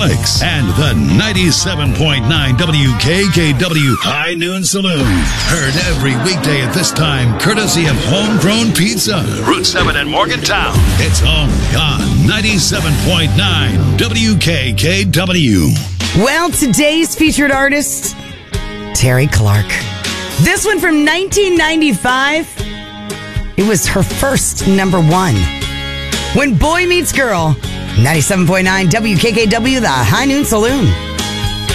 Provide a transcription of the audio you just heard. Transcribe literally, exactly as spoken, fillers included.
Alex, and the ninety-seven point nine W K K W High Noon Saloon. Heard every weekday at this time, courtesy of Homegrown Pizza. Route seven in Morgantown. It's only on ninety-seven point nine W K K W. Well, today's featured artist, Terri Clark. This one from nineteen ninety-five. It was her first number one. When Boy Meets Girl, ninety-seven point nine W K K W, the High Noon Saloon.